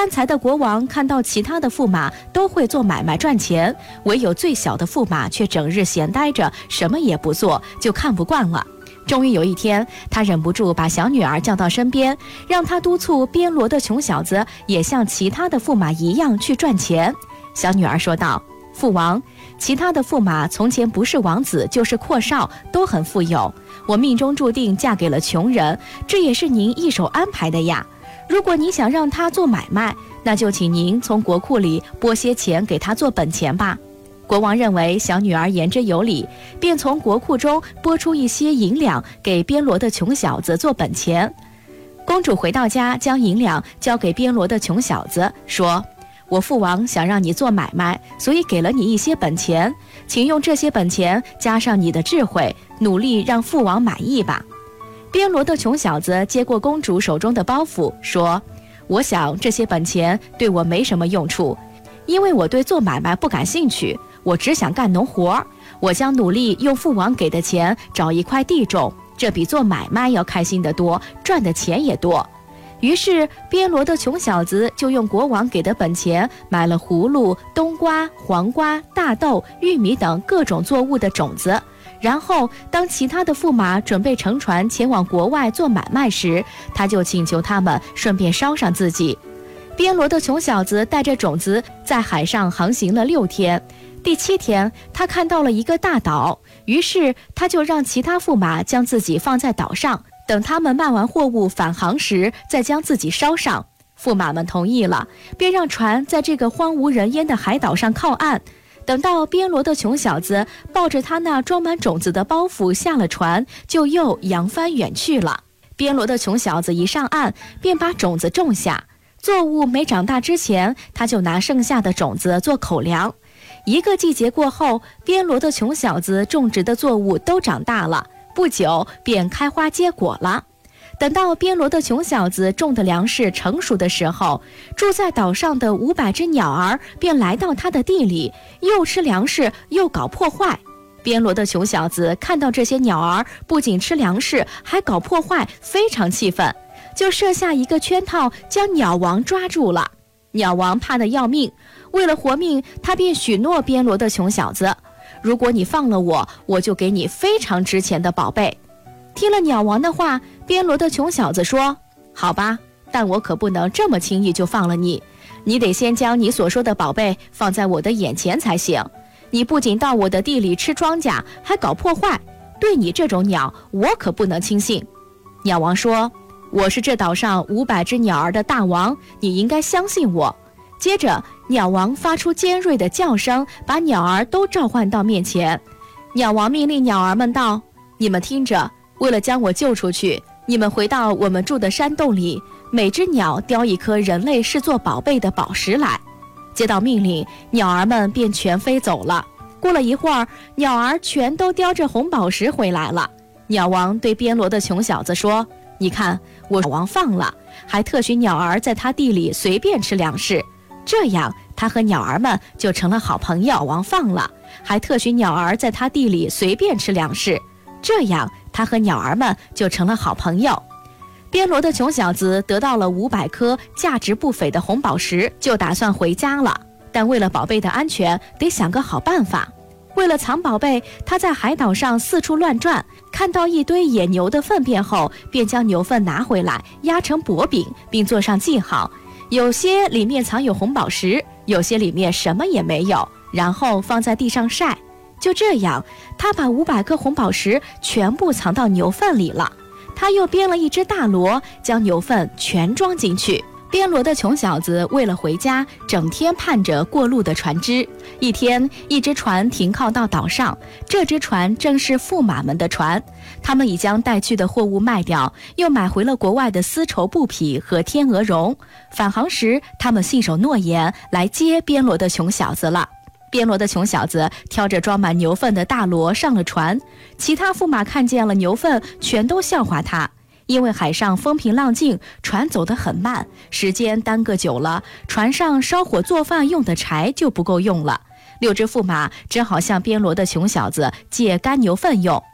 贪财的国王看到其他的驸马都会做买卖赚钱，唯有最小的驸马却整日闲呆着，什么也不做，就看不惯了。终于有一天，他忍不住把小女儿叫到身边，让她督促边罗的穷小子也像其他的驸马一样去赚钱。小女儿说道：父王，其他的驸马从前不是王子就是阔少，都很富有，我命中注定嫁给了穷人，这也是您一手安排的呀。如果你想让他做买卖，那就请您从国库里拨些钱给他做本钱吧。国王认为小女儿言之有理，便从国库中拨出一些银两给边罗的穷小子做本钱。公主回到家，将银两交给边罗的穷小子，说：我父王想让你做买卖，所以给了你一些本钱，请用这些本钱加上你的智慧，努力让父王满意吧。边罗的穷小子接过公主手中的包袱，说：我想这些本钱对我没什么用处，因为我对做买卖不感兴趣，我只想干农活。我将努力用父王给的钱找一块地种，这比做买卖要开心得多，赚的钱也多。于是边罗的穷小子就用国王给的本钱买了葫芦、冬瓜、黄瓜、大豆、玉米等各种作物的种子。然后当其他的驸马准备乘船前往国外做买卖时，他就请求他们顺便捎上自己。边罗的穷小子带着种子在海上航行了6天，第7天他看到了一个大岛，于是他就让其他驸马将自己放在岛上，等他们卖完货物返航时再将自己捎上。驸马们同意了，便让船在这个荒无人烟的海岛上靠岸。等到边罗的穷小子抱着他那装满种子的包袱下了船，就又扬帆远去了。边罗的穷小子一上岸，便把种子种下，作物没长大之前，他就拿剩下的种子做口粮。1个季节过后，边罗的穷小子种植的作物都长大了，不久便开花结果了。等到边罗的穷小子种的粮食成熟的时候，住在岛上的500只鸟儿便来到他的地里，又吃粮食又搞破坏。边罗的穷小子看到这些鸟儿不仅吃粮食还搞破坏，非常气愤，就设下一个圈套，将鸟王抓住了。鸟王怕得要命，为了活命，他便许诺边罗的穷小子：如果你放了我，我就给你非常值钱的宝贝。听了鸟王的话，边罗的穷小子说：好吧，但我可不能这么轻易就放了你，你得先将你所说的宝贝放在我的眼前才行。你不仅到我的地里吃庄稼，还搞破坏，对你这种鸟，我可不能轻信。鸟王说：我是这岛上500只鸟儿的大王，你应该相信我。接着鸟王发出尖锐的叫声，把鸟儿都召唤到面前。鸟王命令鸟儿们道：你们听着，为了将我救出去，你们回到我们住的山洞里，每只鸟叼一颗人类视作宝贝的宝石来。接到命令，鸟儿们便全飞走了。过了一会儿，鸟儿全都叼着红宝石回来了。鸟王对边罗的穷小子说：你看，我王放了，还特许鸟儿在他地里随便吃粮食，这样他和鸟儿们就成了好朋友。王放了，还特许鸟儿在他地里随便吃粮食，这样他和鸟儿们就成了好朋友。边罗的穷小子得到了500颗价值不菲的红宝石，就打算回家了。但为了宝贝的安全，得想个好办法。为了藏宝贝，他在海岛上四处乱转，看到一堆野牛的粪便后，便将牛粪拿回来压成薄饼，并做上记号，有些里面藏有红宝石，有些里面什么也没有，然后放在地上晒。就这样，他把500颗红宝石全部藏到牛粪里了。他又编了一只大箩，将牛粪全装进去。边罗的穷小子为了回家，整天盼着过路的船只。一天，一只船停靠到岛上，这只船正是驸马们的船。他们已将带去的货物卖掉，又买回了国外的丝绸布匹和天鹅绒。返航时，他们信守诺言，来接边罗的穷小子了。边罗的穷小子挑着装满牛粪的大箩上了船，其他驸马看见了牛粪，全都笑话他。因为海上风平浪静，船走得很慢，时间耽搁久了，船上烧火做饭用的柴就不够用了。6只驸马只好向边罗的穷小子借干牛粪用。